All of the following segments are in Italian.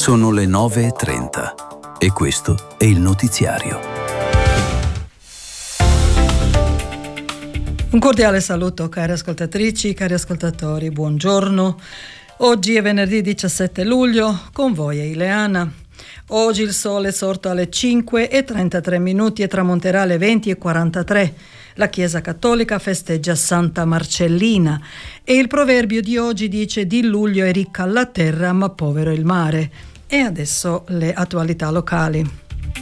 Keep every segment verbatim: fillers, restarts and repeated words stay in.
Sono le nove e trenta e questo è il notiziario. Un cordiale saluto cari ascoltatrici, cari ascoltatori, buongiorno. Oggi è venerdì diciassette luglio, con voi è Ileana. Oggi il sole è sorto alle cinque e trentatré minuti e tramonterà alle venti e quarantatré. La Chiesa Cattolica festeggia Santa Marcellina e il proverbio di oggi dice: di luglio è ricca la terra ma povero il mare. E adesso le attualità locali.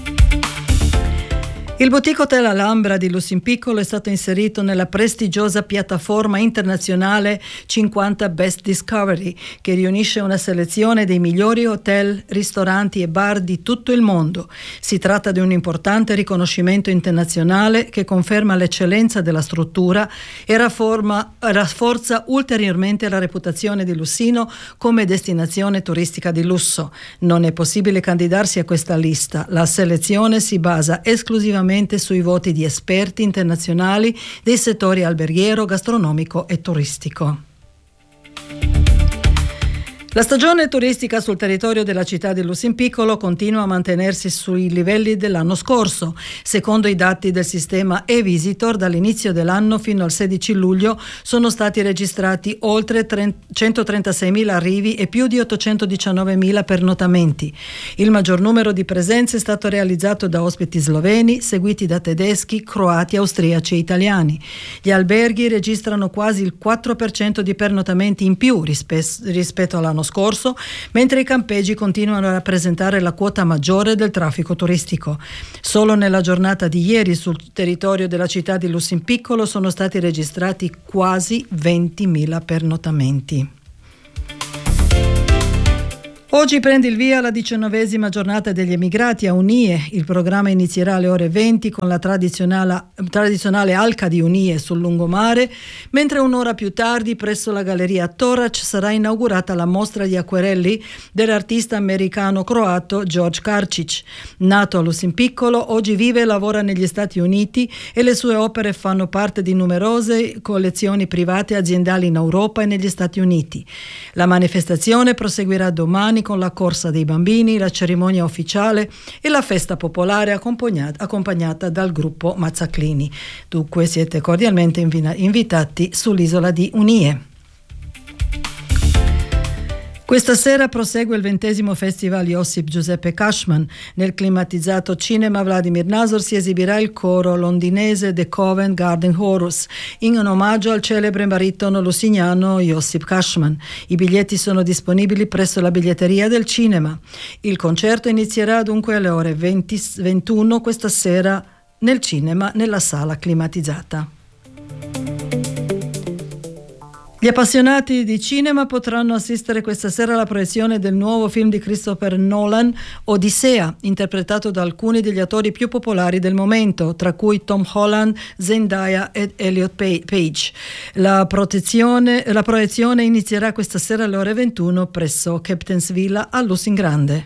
Il Boutique Hotel Alhambra di Lussempiccolo è stato inserito nella prestigiosa piattaforma internazionale cinquanta Best Discovery, che riunisce una selezione dei migliori hotel, ristoranti e bar di tutto il mondo. Si tratta di un importante riconoscimento internazionale che conferma l'eccellenza della struttura e rafforma, rafforza ulteriormente la reputazione di Lussino come destinazione turistica di lusso. Non è possibile candidarsi a questa lista. La selezione si basa esclusivamente sui voti di esperti internazionali dei settori alberghiero, gastronomico e turistico. La stagione turistica sul territorio della città di Lussempiccolo continua a mantenersi sui livelli dell'anno scorso. Secondo i dati del sistema e-Visitor, dall'inizio dell'anno fino al sedici luglio sono stati registrati oltre centotrentaseimila arrivi e più di ottocentodiciannovemila pernotamenti. Il maggior numero di presenze è stato realizzato da ospiti sloveni, seguiti da tedeschi, croati, austriaci e italiani. Gli alberghi registrano quasi il quattro per cento di pernotamenti in più rispetto all'anno scorso, mentre i campeggi continuano a rappresentare la quota maggiore del traffico turistico. Solo nella giornata di ieri sul territorio della città di Lussempiccolo sono stati registrati quasi ventimila pernotamenti. Oggi prende il via la diciannovesima giornata degli emigrati a Unie. Il programma inizierà alle ore venti con la tradizionale, tradizionale Alca di Unie sul lungomare, mentre un'ora più tardi presso la Galleria Torac sarà inaugurata la mostra di acquerelli dell'artista americano-croato George Karčić. Nato a Lussempiccolo, oggi vive e lavora negli Stati Uniti e le sue opere fanno parte di numerose collezioni private e aziendali in Europa e negli Stati Uniti. La manifestazione proseguirà domani con la corsa dei bambini, la cerimonia ufficiale e la festa popolare accompagnata, accompagnata dal gruppo Mazzaclini. Dunque siete cordialmente invitati sull'isola di Unie. Questa sera prosegue il ventesimo Festival Josip Giuseppe Cashman. Nel climatizzato cinema Vladimir Nazor si esibirà il coro londinese The Covent Garden Chorus in omaggio al celebre baritono lusignano Josip Cashman. I biglietti sono disponibili presso la biglietteria del cinema. Il concerto inizierà dunque alle ore venti, ventuno questa sera nel cinema, nella sala climatizzata. Gli appassionati di cinema potranno assistere questa sera alla proiezione del nuovo film di Christopher Nolan, Odissea, interpretato da alcuni degli attori più popolari del momento, tra cui Tom Holland, Zendaya ed Elliot Page. La, protezione, la proiezione inizierà questa sera alle ore ventuno presso Captain's Villa a Lussingrande.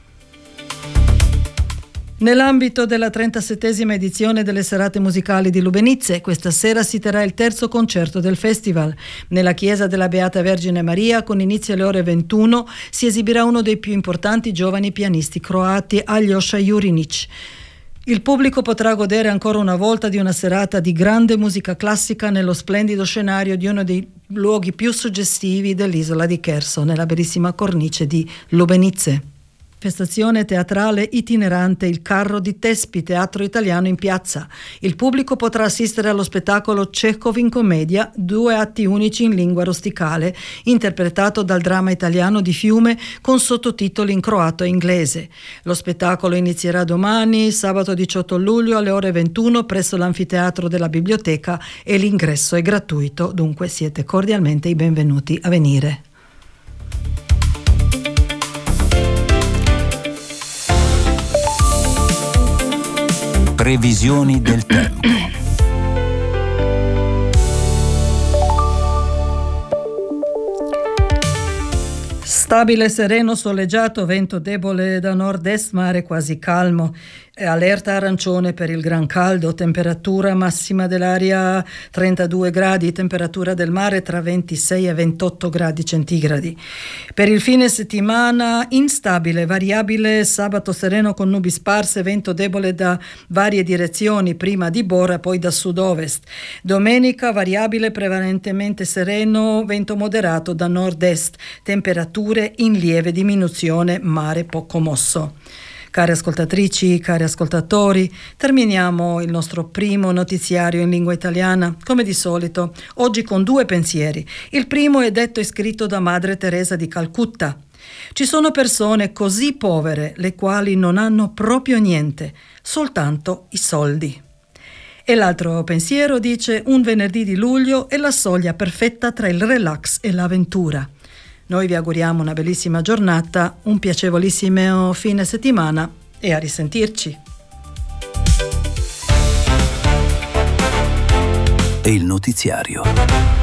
Nell'ambito della trentasettesima edizione delle serate musicali di Lubenice, questa sera si terrà il terzo concerto del festival. Nella chiesa della Beata Vergine Maria, con inizio alle ore ventuno, si esibirà uno dei più importanti giovani pianisti croati, Aljoša Jurinić. Il pubblico potrà godere ancora una volta di una serata di grande musica classica nello splendido scenario di uno dei luoghi più suggestivi dell'isola di Cherso, nella bellissima cornice di Lubenice. Manifestazione teatrale itinerante Il carro di Tespi, teatro italiano in piazza. Il pubblico potrà assistere allo spettacolo Chekhov in commedia, due atti unici in lingua rusticale, interpretato dal dramma italiano di Fiume con sottotitoli in croato e inglese. Lo spettacolo inizierà domani, sabato diciotto luglio alle ore ventuno presso l'anfiteatro della biblioteca e l'ingresso è gratuito, dunque siete cordialmente i benvenuti a venire. Previsioni del tempo. Stabile, sereno, soleggiato, vento debole da nord-est, mare quasi calmo. Allerta arancione per il gran caldo, temperatura massima dell'aria trentadue gradi, temperatura del mare tra ventisei e ventotto gradi centigradi. Per il fine settimana instabile, variabile, sabato sereno con nubi sparse, vento debole da varie direzioni, prima di Bora poi da sud-ovest. Domenica variabile, prevalentemente sereno, vento moderato da nord-est, temperature in lieve diminuzione, mare poco mosso. Cari ascoltatrici, cari ascoltatori, terminiamo il nostro primo notiziario in lingua italiana, come di solito, oggi con due pensieri. Il primo è detto e scritto da Madre Teresa di Calcutta. Ci sono persone così povere, le quali non hanno proprio niente, soltanto i soldi. E l'altro pensiero dice: un venerdì di luglio è la soglia perfetta tra il relax e l'avventura. Noi vi auguriamo una bellissima giornata, un piacevolissimo fine settimana e a risentirci. E il notiziario.